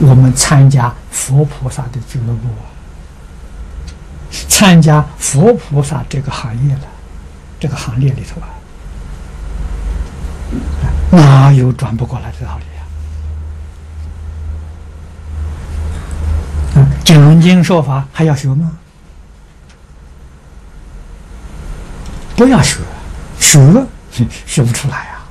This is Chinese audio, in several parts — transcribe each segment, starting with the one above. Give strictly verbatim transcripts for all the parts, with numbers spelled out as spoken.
我们参加佛菩萨的俱乐部，参加佛菩萨这个行业了，这个行列里头啊，哪有转不过来的道理啊？啊，讲经说法还要学吗？不要学，学学不出来啊！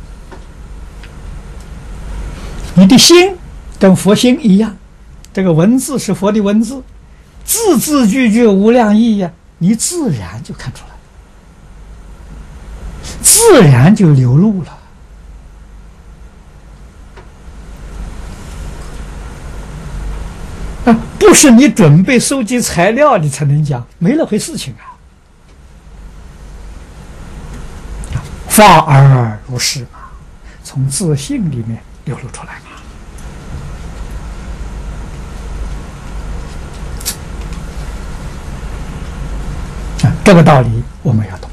你的心跟佛心一样，这个文字是佛的文字，字字句句无量义呀、啊，你自然就看出来，自然就流露了。啊，不是你准备收集材料你才能讲，没那回事情啊！法而如是嘛，从自信里面流露出来嘛。啊，这个道理我们要懂。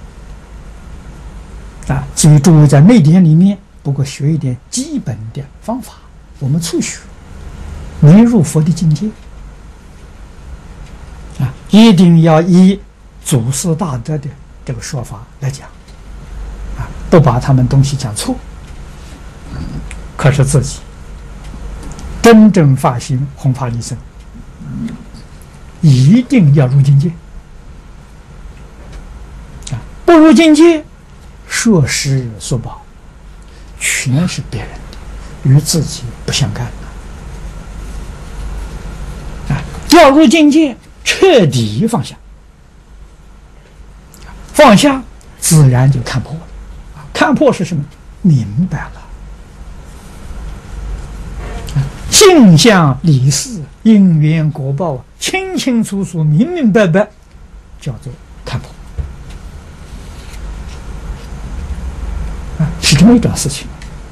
啊，至于诸位在内典里面，不过学一点基本的方法，我们初学，没入佛的境界。啊，一定要以祖师大德的这个说法来讲。不把他们东西讲错，可是自己真正发心弘法利生，一定要入境界啊！不入境界，摄施所报全是别人的，与自己不相干啊！要入境界，彻底放下，放下自然就看破了。看破是什么？明白了，性相理事、因缘果报，清清楚楚、明明白白，叫做看破啊，是这么一桩事情。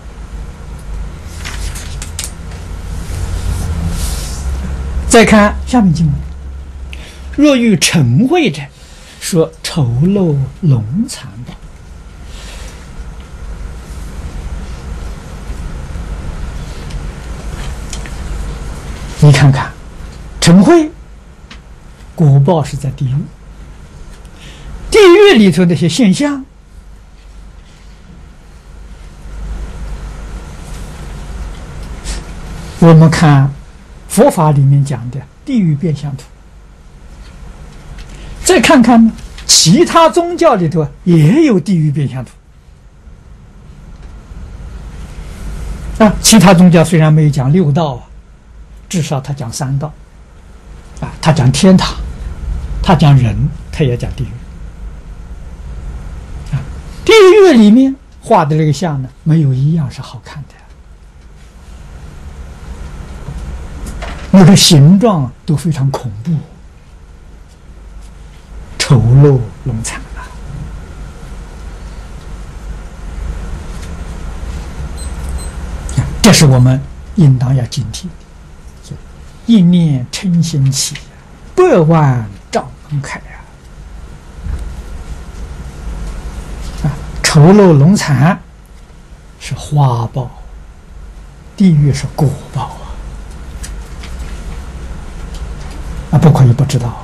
再看下面经文：若遇嗔恚者，说丑陋龙残报。你看看，嗔恚果报是在地狱，地狱里头那些现象，我们看佛法里面讲的地狱变相图，再看看呢，其他宗教里头也有地狱变相图啊。其他宗教虽然没有讲六道啊，至少他讲三道，啊，他讲天堂，他讲人，他也讲地狱。啊，地狱里面画的这个像呢，没有一样是好看的，那个形状都非常恐怖，丑陋龙残啊！这是我们应当要警惕的。一念嗔心起，百万障门开啊！啊，丑陋龙残是花报，地狱是果报啊！啊，不可以不知道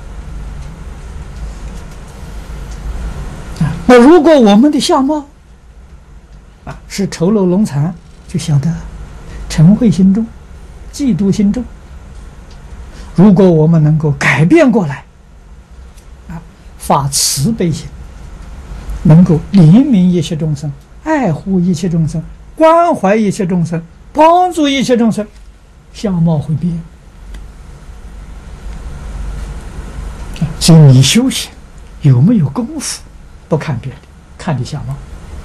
啊！那如果我们的相貌啊是丑陋龙残，就晓得嗔恚心重，嫉妒心重。如果我们能够改变过来，啊，发慈悲心，能够怜悯一切众生，爱护一切众生，关怀一切众生，帮助一切众生，相貌会变。所以你修行有没有功夫，不看别的，看你相貌。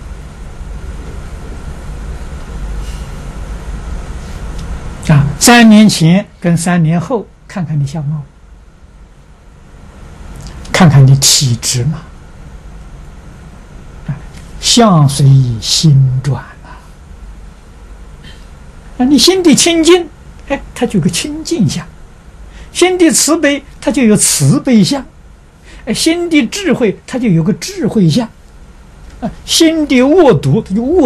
啊，三年前跟三年后。看看你相貌，看看你体质嘛，相随心转啊！啊，你心地清净，哎，它就有个清净相；心地慈悲，它就有慈悲相；哎，心地智慧，它就有个智慧相；啊，心地恶毒，它就恶